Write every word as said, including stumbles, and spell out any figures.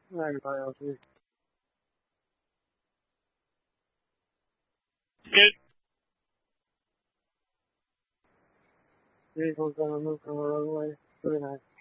那一块要去。这一头刚刚刚刚来，对来。